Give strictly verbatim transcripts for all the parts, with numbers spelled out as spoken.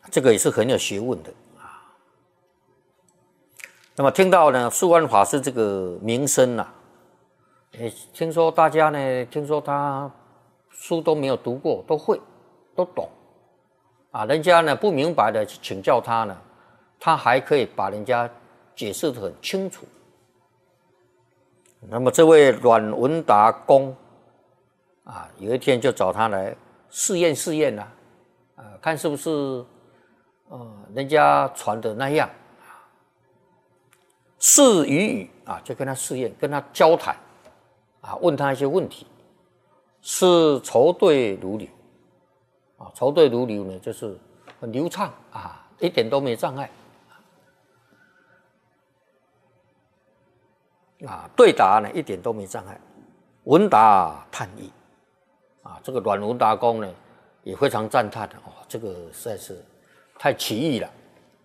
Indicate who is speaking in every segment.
Speaker 1: 这个也是很有学问的啊。那么听到呢素安法师这个名声呐、啊，诶，听说大家呢，听说他书都没有读过，都会，都懂啊。人家呢不明白的去请教他呢，他还可以把人家解释得很清楚。那么这位阮文达公啊，有一天就找他来试验试验啦、啊，啊，看是不是呃人家传的那样啊。试与语啊，就跟他试验，跟他交谈啊，问他一些问题，是筹对如流啊，筹对如流呢，就是很流畅啊，一点都没障碍。啊，对答呢一点都没障碍，文达叹意，啊，这个阮文达公呢也非常赞叹哦，这个实在是太奇异了，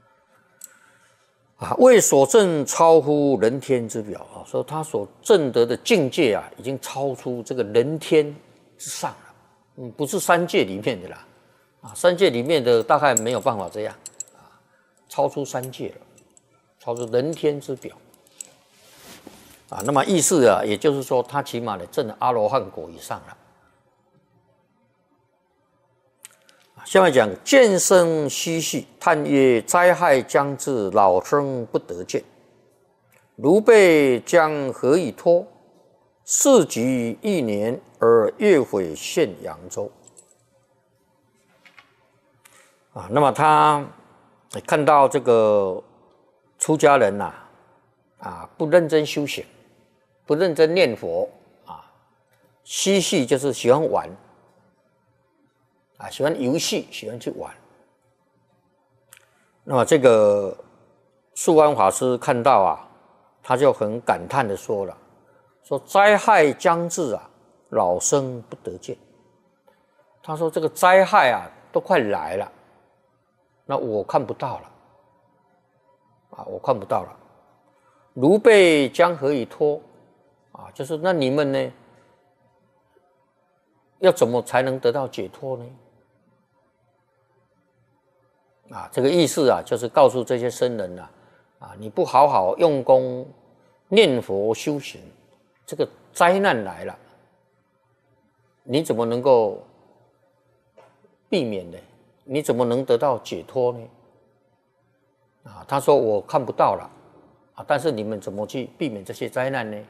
Speaker 1: 啊，为所证超乎人天之表啊，说他所证得的境界啊，已经超出这个人天之上了，嗯，不是三界里面的啦，啊，三界里面的大概没有办法这样，啊，超出三界了，超出人天之表。啊，那么意思啊，也就是说，他起码呢证了阿罗汉果以上了。下面讲见生嬉戏，叹曰：灾害将至，老生不得见。如辈将何以托？事及一年而月毁现扬州。啊，那么他看到这个出家人呐、啊，啊，不认真修行。不认真念佛啊，嬉戏就是喜欢玩啊，喜欢游戏，喜欢去玩。那么这个素安法师看到啊，他就很感叹的说了：“说灾害将至啊，老生不得见。”他说这个灾害啊都快来了，那我看不到了啊，我看不到了。如辈将何以托？啊，就是那你们呢，要怎么才能得到解脱呢？啊，这个意思啊，就是告诉这些僧人啊，啊，你不好好用功念佛修行，这个灾难来了，你怎么能够避免呢？你怎么能得到解脱呢？啊，他说我看不到了，啊，但是你们怎么去避免这些灾难呢？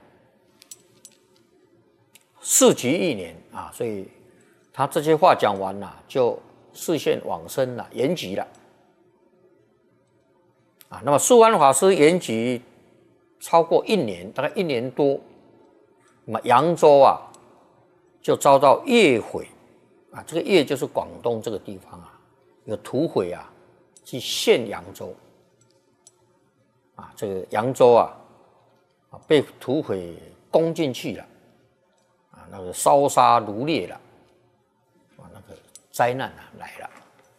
Speaker 1: 事及一年啊，所以他这些话讲完了，就视线往生了，圆寂了啊。那么素安法师圆寂超过一年，大概一年多，那么扬州啊就遭到业毁啊，这个业就是广东这个地方啊，有土匪啊去陷扬州啊，这个扬州啊啊被土匪攻进去了。那个烧杀掳掠了，啊，那个灾难啊来了，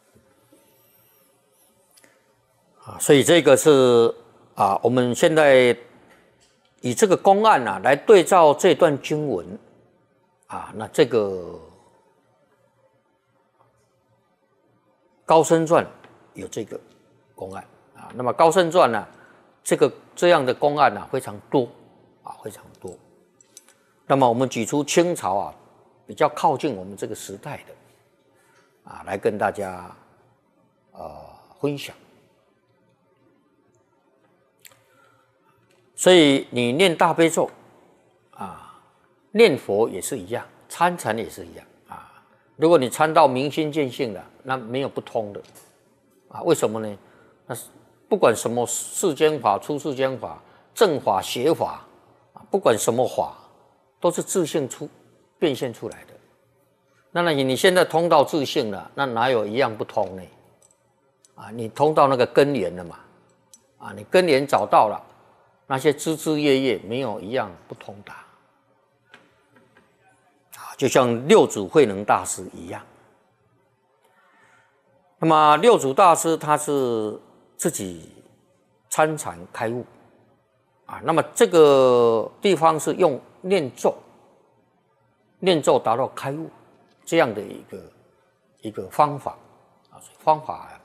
Speaker 1: 啊，所以这个是啊，我们现在以这个公案啊来对照这段经文，啊，那这个高僧传有这个公案啊，那么高僧传呢，这个这样的公案啊非常多啊，非常多。那么我们举出清朝啊比较靠近我们这个时代的啊，来跟大家呃分享。所以你念大悲咒啊，念佛也是一样，参禅也是一样啊。如果你参到明心见性了，那没有不通的啊。为什么呢？那不管什么世间法、出世间法、正法、邪法啊，不管什么法。都是自性出变现出来的，那那你现在通到自性了，那哪有一样不通呢？啊，你通到那个根源了嘛？啊，你根源找到了，那些枝枝叶叶没有一样不通达。啊，就像六祖慧能大师一样。那么六祖大师他是自己参禅开悟，啊，那么这个地方是用念咒，念咒达到开悟这样的一个一个方法啊，方法